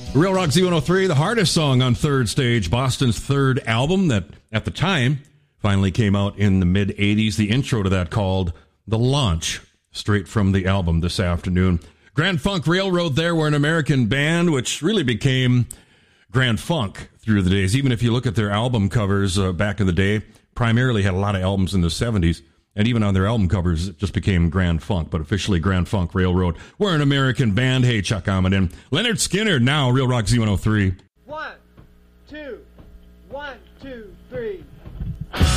Real Rock Z103, the hardest song on Third Stage, Boston's third album that, at the time, finally came out in the mid-'80s. The intro to that called The Launch, straight from the album this afternoon. Grand Funk Railroad there were an American band, which really became Grand Funk through the days. Even if you look at their album covers back in the day, primarily had a lot of albums in the 70s. And even on their album covers, it just became Grand Funk, but officially Grand Funk Railroad. We're an American band. Hey, Chuck Amidin. Leonard Skinner, now Real Rock Z103. 1, 2, 1, 2, 3.